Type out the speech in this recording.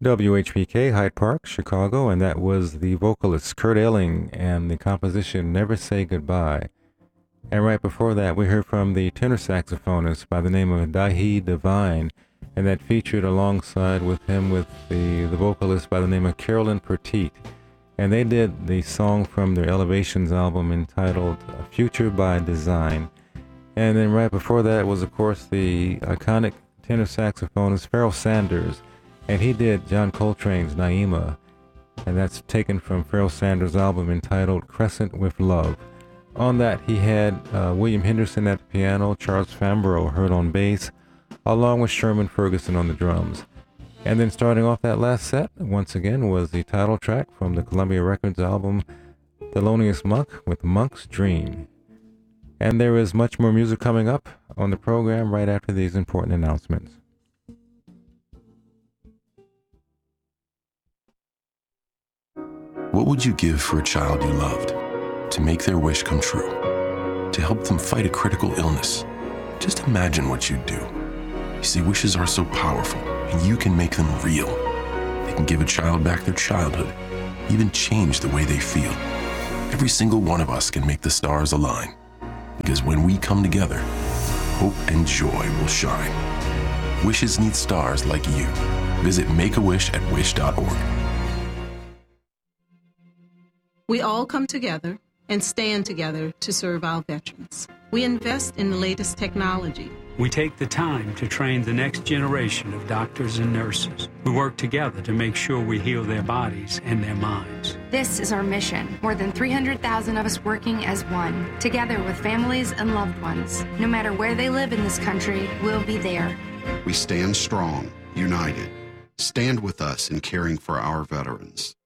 WHPK, Hyde Park, Chicago, and that was the vocalist Kurt Elling and the composition Never Say Goodbye. And right before that, we heard from the tenor saxophonist by the name of Dahi Devine, and that featured alongside with him with the vocalist by the name of Carolyn Pertete. And they did the song from their Elevations album entitled Future by Design. And then right before that was, of course, the iconic tenor saxophonist Pharoah Sanders, and he did John Coltrane's Naima, and that's taken from Pharoah Sanders' album entitled Crescent with Love. On that, he had William Henderson at the piano, Charles Fambrough heard on bass, along with Sherman Ferguson on the drums. And then starting off that last set, once again, was the title track from the Columbia Records album, Thelonious Monk with Monk's Dream. And there is much more music coming up on the program right after these important announcements. What would you give for a child you loved? To make their wish come true? To help them fight a critical illness? Just imagine what you'd do. You see, wishes are so powerful, and you can make them real. They can give a child back their childhood, even change the way they feel. Every single one of us can make the stars align, because when we come together, hope and joy will shine. Wishes need stars like you. Visit Make-A-Wish at wish.org. We all come together and stand together to serve our veterans. We invest in the latest technology. We take the time to train the next generation of doctors and nurses. We work together to make sure we heal their bodies and their minds. This is our mission. More than 300,000 of us working as one, together with families and loved ones. No matter where they live in this country, we'll be there. We stand strong, united. Stand with us in caring for our veterans.